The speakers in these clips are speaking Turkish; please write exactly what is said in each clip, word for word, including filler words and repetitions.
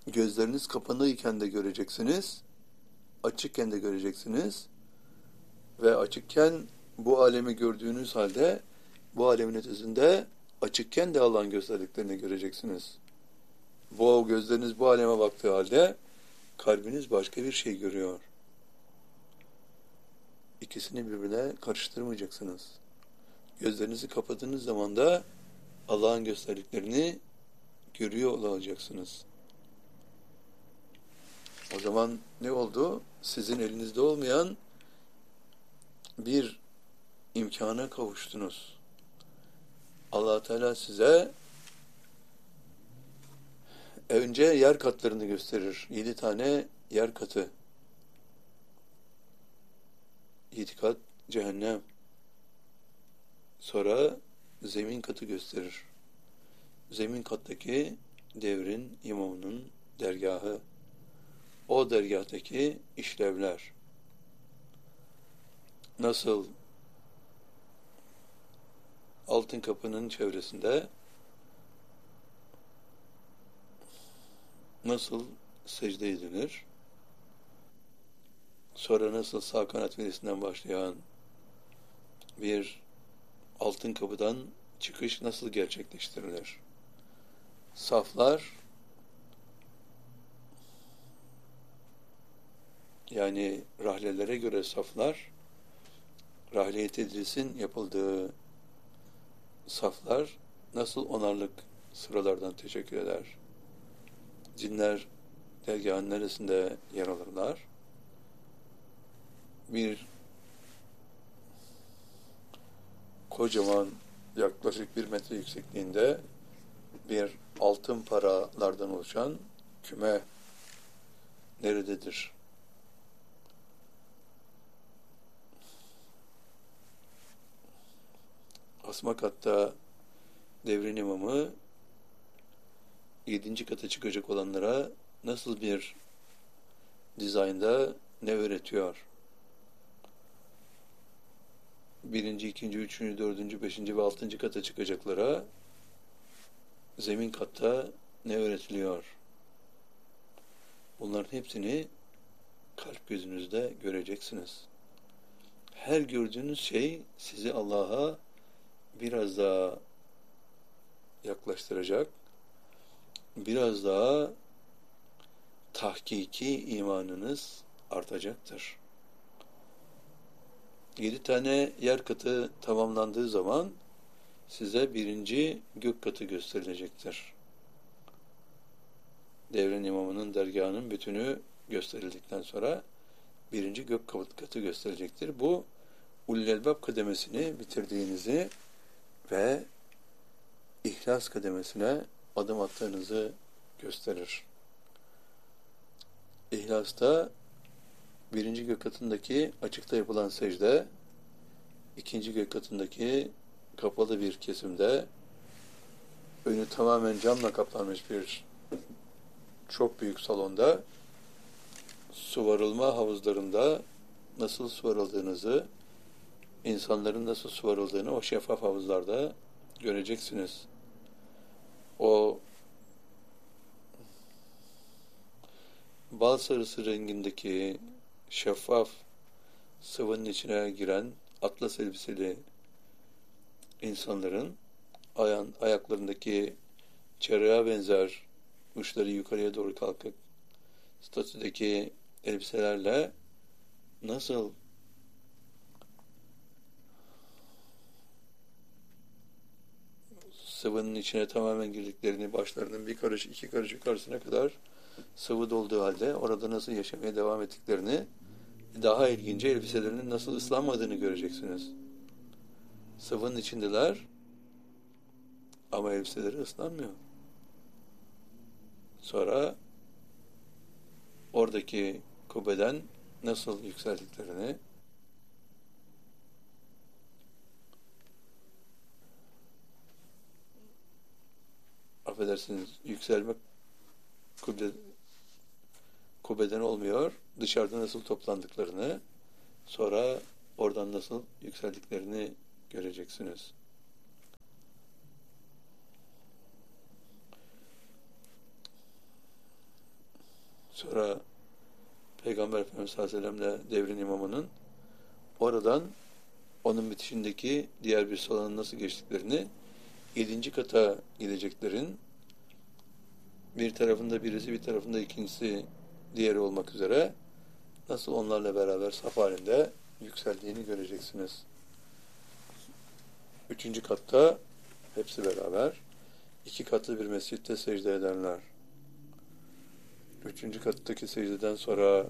gözleriniz kapalıyken de göreceksiniz, açıkken de göreceksiniz ve açıkken bu alemi gördüğünüz halde bu alemin ötesinde açıkken de Allah'ın gösterdiklerini göreceksiniz. Bu gözleriniz bu aleme baktığı halde kalbiniz başka bir şey görüyor. İkisini birbirine karıştırmayacaksınız. Gözlerinizi kapadığınız zaman da Allah'ın gösterdiklerini görüyor olacaksınız. O zaman ne oldu? Sizin elinizde olmayan bir imkana kavuştunuz. Allah Teala size önce yer katlarını gösterir. Yedi tane yer katı. Yedi kat cehennem. Sonra zemin katı gösterir. Zemin kattaki devrin imamının dergahı. O dergahtaki işlevler. Nasıl altın kapının çevresinde nasıl secde edilir? Sonra nasıl sağ kanat velisinden başlayan bir altın kapıdan çıkış nasıl gerçekleştirilir? Saflar, yani rahlelere göre saflar, rahle-i tedrisin yapıldığı saflar nasıl onarlık sıralardan teşekkür eder? Cinler dergahın neresinde yer alırlar? Bir kocaman, yaklaşık bir metre yüksekliğinde bir altın paralardan oluşan küme nerededir? Asma katta devrin imamı yedinci kata çıkacak olanlara nasıl bir dizaynda ne öğretiyor? Birinci, ikinci, üçüncü, dördüncü, beşinci ve altıncı kata çıkacaklara zemin katta ne öğretiliyor? Bunların hepsini kalp gözünüzde göreceksiniz. Her gördüğünüz şey sizi Allah'a biraz daha yaklaştıracak, biraz daha tahkiki imanınız artacaktır. Yedi tane yer katı tamamlandığı zaman size birinci gök katı gösterilecektir. Devrin imamının dergahının bütünü gösterildikten sonra birinci gök katı gösterilecektir. Bu ulul elbab kademesini bitirdiğinizi ve ihlas kademesine adım attığınızı gösterir. İhlasta birinci gök katındaki açıkta yapılan secde, ikinci gök katındaki kapalı bir kesimde, önü tamamen camla kaplanmış bir çok büyük salonda, suvarılma havuzlarında nasıl suvarıldığınızı, insanların nasıl suvarıldığını o şeffaf havuzlarda göreceksiniz. O bal sarısı rengindeki şeffaf sıvının içine giren atlas elbiseli insanların ayağın, ayaklarındaki çarığa benzer uçları yukarıya doğru kalkıp statüdeki elbiselerle nasıl sıvının içine tamamen girdiklerini, başlarının bir karış, iki karış yukarısına kadar sıvı dolduğu halde orada nasıl yaşamaya devam ettiklerini, daha ilginci elbiselerinin nasıl ıslanmadığını göreceksiniz. Sıvının içindeler ama elbiseleri ıslanmıyor. Sonra oradaki kubbeden nasıl yükseldiklerini, affedersiniz, yükselmek kubbe, kubbeden olmuyor, dışarıda nasıl toplandıklarını, sonra oradan nasıl yükseldiklerini göreceksiniz. sonra Peygamber Efendimiz sallallahu aleyhi ve sellem'le devrin imamının oradan onun bitişindeki diğer bir salona nasıl geçtiklerini, yedinci kata gideceklerin bir tarafında birisi, bir tarafında ikincisi diğeri olmak üzere nasıl onlarla beraber saf halinde yükseldiğini göreceksiniz. Üçüncü katta hepsi beraber iki katlı bir mescitte secde ederler. Üçüncü kattaki secdeden sonra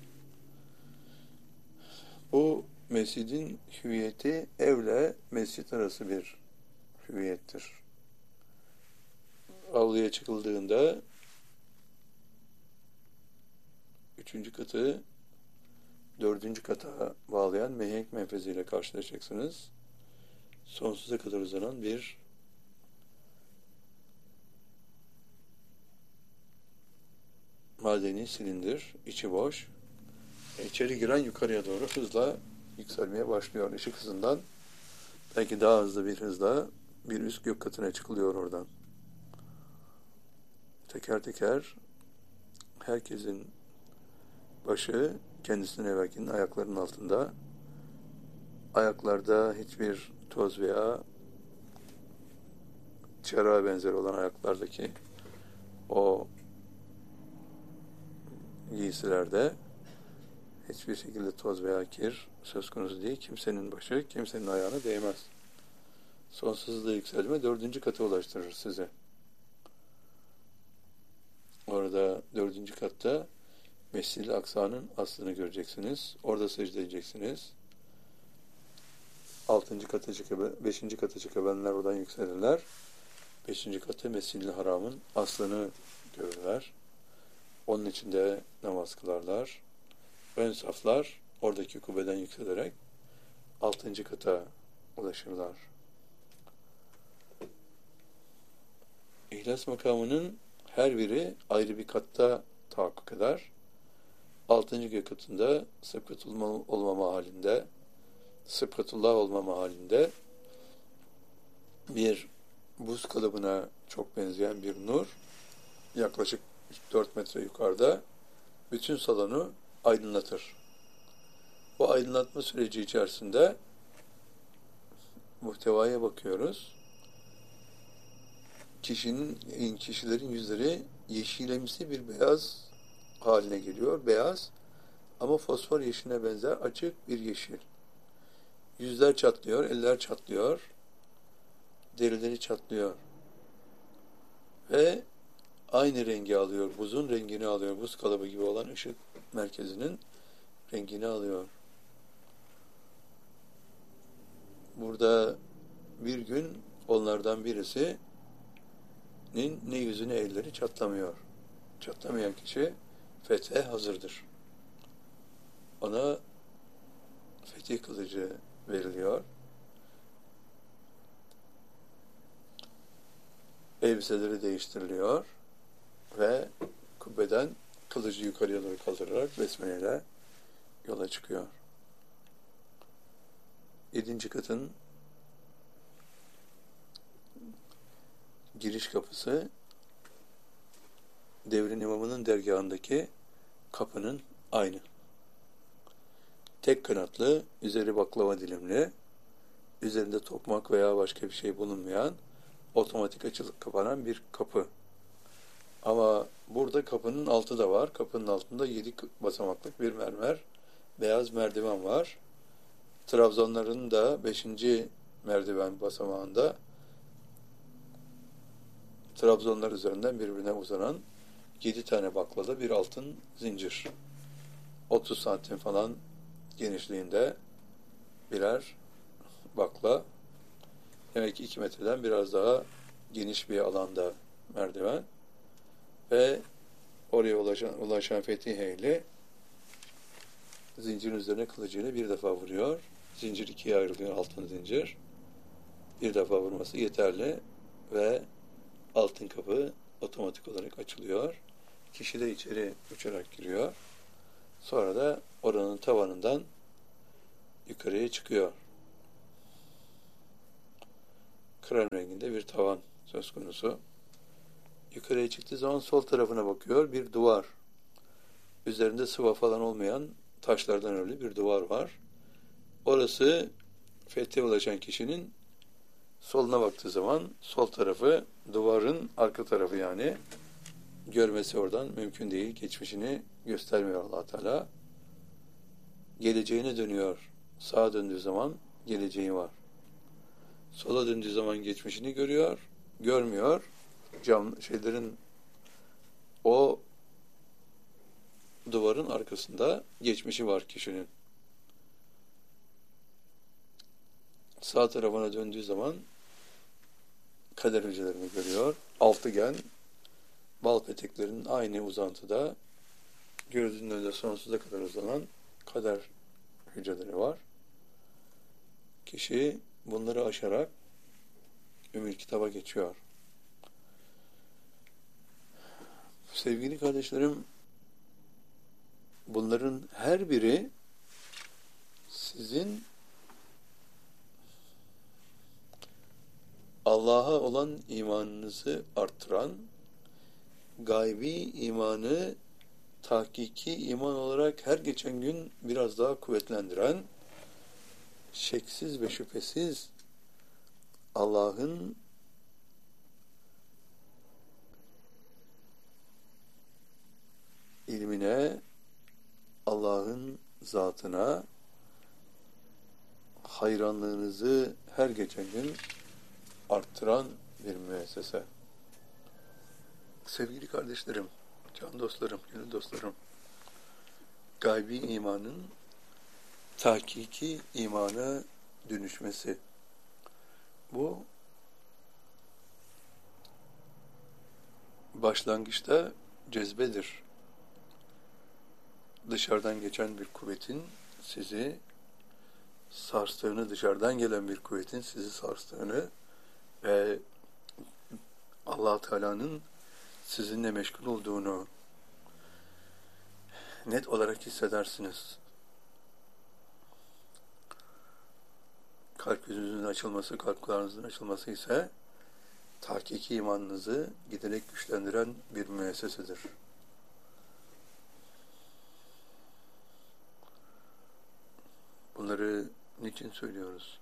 bu mescidin hüviyeti evle mescit arası bir hüviyettir. Avluya çıkıldığında üçüncü katı dördüncü kata bağlayan mihenk menfeziyle karşılaşacaksınız. Sonsuza kadar uzanan bir madeni silindir, içi boş. İçeri giren yukarıya doğru hızla yükselmeye başlıyor. Işık hızından belki daha hızlı bir hızla bir üst gök katına çıkılıyor oradan. Teker teker herkesin başı kendisine evvelkinin ayaklarının altında. Ayaklarda hiçbir toz veya çırağa benzer olan ayaklardaki o giysilerde hiçbir şekilde toz veya kir söz konusu değil. Kimsenin başı, kimsenin ayağına değmez. Sonsuz hızla yükselme dördüncü kata ulaştırır sizi. Orada dördüncü katta Mescid-i Aksa'nın aslını göreceksiniz. Orada secde edeceksiniz. Altıncı kata çıkıp, beşinci kata çıkabilenler oradan yükselirler. Beşinci kata Mescid-i Haram'ın aslını görürler. Onun içinde namaz kılarlar. Ön saflar oradaki kubbeden yükselerek altıncı kata ulaşırlar. İhlas makamının her biri ayrı bir katta tahakkuk eder. Altıncı gök katında sıbkatullah olmama halinde, sıbkatullah olmama halinde bir buz kalıbına çok benzeyen bir nur, yaklaşık dört metre yukarıda bütün salonu aydınlatır. Bu aydınlatma süreci içerisinde muhtevaya bakıyoruz. Kişinin, kişilerin yüzleri yeşilemsi bir beyaz haline geliyor. Beyaz ama fosfor yeşiline benzer açık bir yeşil. Yüzler çatlıyor, eller çatlıyor, derileri çatlıyor. Ve aynı rengi alıyor, buzun rengini alıyor. Buz kalıbı gibi olan ışık merkezinin rengini alıyor. Burada bir gün onlardan birisinin ne yüzü ne elleri çatlamıyor. Çatlamayan kişi fethe hazırdır. Ona fetih kılıcı veriliyor. Elbiseleri değiştiriliyor ve kubbeden kılıcı yukarıya doğru kaldırarak besmeleyle yola çıkıyor. Yedinci katın giriş kapısı devrin imamının dergahındaki kapının aynı. Tek kanatlı, üzeri baklava dilimli, üzerinde tokmak veya başka bir şey bulunmayan, otomatik açılıp kapanan bir kapı. Ama burada kapının altı da var. Kapının altında yedi basamaklık bir mermer, beyaz merdiven var. Trabzonların da beşinci merdiven basamağında trabzonlar üzerinden birbirine uzanan yedi tane baklalı bir altın zincir. otuz santim falan genişliğinde birer bakla. Demek ki iki metreden biraz daha geniş bir alanda merdiven. Ve oraya ulaşan, ulaşan Fetih Ehli zincirin üzerine kılıcıyla bir defa vuruyor. Zincir ikiye ayrılıyor, altın zincir. Bir defa vurması yeterli ve altın kapı otomatik olarak açılıyor. Kişi de içeri uçarak giriyor. Sonra da oranın tavanından yukarıya çıkıyor. Krem renginde bir tavan söz konusu. Yukarıya çıktığı zaman sol tarafına bakıyor. Bir duvar. üzerinde sıva falan olmayan taşlardan örülü bir duvar var. Orası fethe ulaşan kişinin soluna baktığı zaman sol tarafı duvarın arka tarafı, yani görmesi oradan mümkün değil. Geçmişini göstermiyor Allah Teala. Geleceğine dönüyor. Sağa döndüğü zaman geleceği var. Sola döndüğü zaman geçmişini görüyor, görmüyor. Cam şeylerin o duvarın arkasında geçmişi var kişinin. Sağ tarafına döndüğü zaman kader hücrelerini görüyor. Altıgen, bal peteklerinin aynı uzantıda gördüğünün önünde sonsuza kadar uzanan kader hücreleri var. Kişi bunları aşarak Ümmül Kitab'a geçiyor. Sevgili kardeşlerim, bunların her biri sizin Allah'a olan imanınızı arttıran, gaybi imanı tahkiki iman olarak her geçen gün biraz daha kuvvetlendiren, şeksiz ve şüphesiz Allah'ın ilmine, Allah'ın zatına hayranlığınızı her geçen gün arttıran bir müessese. Sevgili kardeşlerim, can dostlarım, gönül dostlarım, gaybi imanın tahkiki imana dönüşmesi, bu başlangıçta cezbedir. Dışarıdan geçen bir kuvvetin sizi sarstığını, dışarıdan gelen bir kuvvetin sizi sarstığını ve Allah Teala'nın sizinle meşgul olduğunu net olarak hissedersiniz. Kalp gözünüzün açılması, kalp kulağınızın açılması ise tahkiki imanınızı giderek güçlendiren bir müessesedir. Bunları niçin söylüyoruz?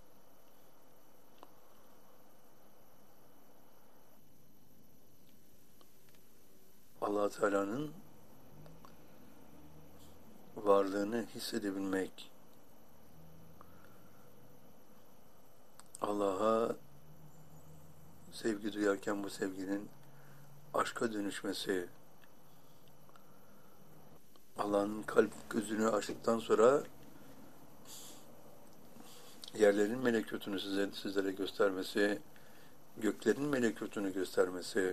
Allah Teala'nın varlığını hissedebilmek, Allah'a sevgi duyarken bu sevginin aşka dönüşmesi, Allah'ın kalp gözünü açtıktan sonra yerlerin melekutunu size, sizlere göstermesi, göklerin melekutunu göstermesi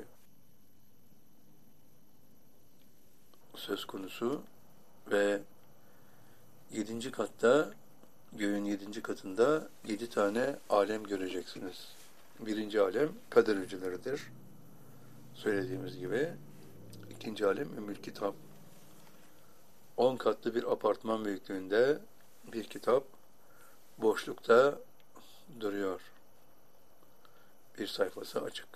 söz konusu ve yedinci katta, göğün yedinci katında yedi tane alem göreceksiniz. Birinci alem kader hücreleridir, söylediğimiz gibi. İkinci alem Ümmül Kitap. On katlı bir apartman büyüklüğünde bir kitap boşlukta duruyor. Bir sayfası açık.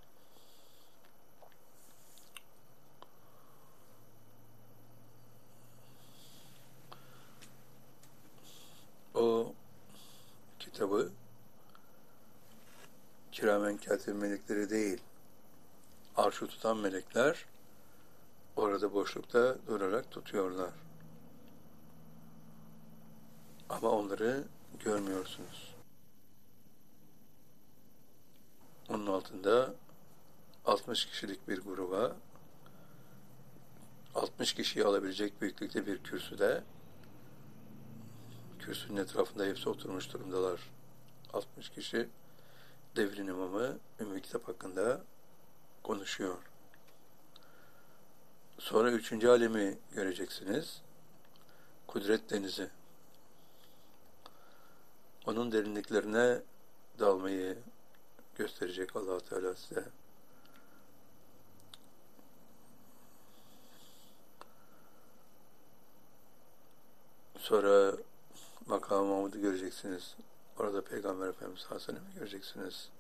O kitabı kiramen katib melekleri değil, arşı tutan melekler orada boşlukta durarak tutuyorlar. Ama onları görmüyorsunuz. Onun altında altmış kişilik bir gruba, altmış kişiyi alabilecek büyüklükte bir kürsüde, kürsünün etrafında hepsi oturmuş durumdalar. altmış kişi devrin imamı Ümmü Kitap hakkında konuşuyor. Sonra üçüncü alemi göreceksiniz. Kudret denizi. Onun derinliklerine dalmayı gösterecek Allah Teala size. Sonra Makam-ı Mahmud'u göreceksiniz. Orada Peygamber Efendimiz Hasan'ı göreceksiniz.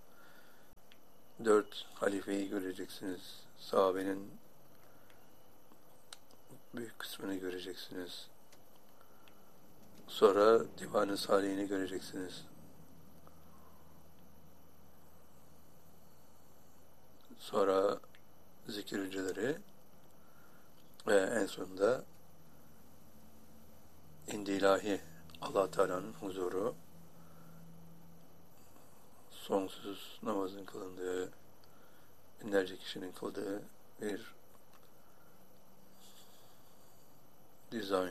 Dört halifeyi göreceksiniz. Sahabenin büyük kısmını göreceksiniz. Sonra Divan-ı Salihini göreceksiniz. Sonra zikir hücreleri ve en sonunda indi ilahi Allah Teala'nın huzuru, sonsuz namazın kılındığı, binlerce kişinin kıldığı bir dizayn.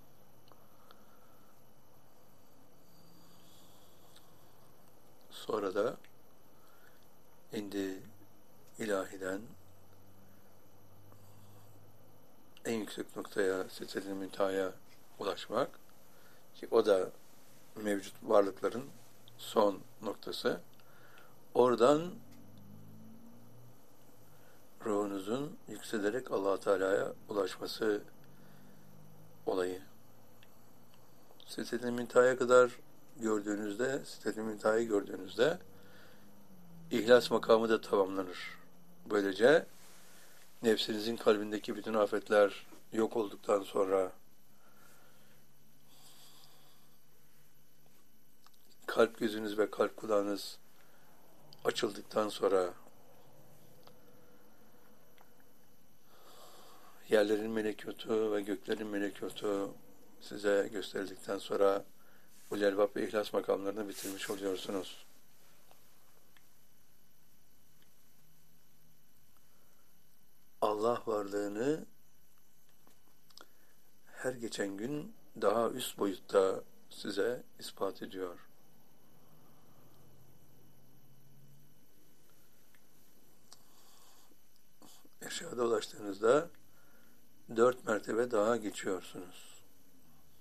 Sonra da indi ilahiden en yüksek noktaya, Sidret-i Münteha'ya ulaşmak, ki o da mevcut varlıkların son noktası. Oradan ruhunuzun yükselerek Allah Teala'ya ulaşması olayı. Sidret-i Münteha'ya kadar gördüğünüzde, Sidret-i Münteha'yı gördüğünüzde İhlas makamı da tamamlanır. Böylece nefsinizin kalbindeki bütün afetler yok olduktan sonra, kalp gözünüz ve kalp kulağınız açıldıktan sonra, yerlerin melekutu ve göklerin melekutu size gösterildikten sonra bu Elbap ve İhlas makamlarını bitirmiş oluyorsunuz. Allah varlığını her geçen gün daha üst boyutta size ispat ediyor. Eşyada ulaştığınızda dört mertebe daha geçiyorsunuz.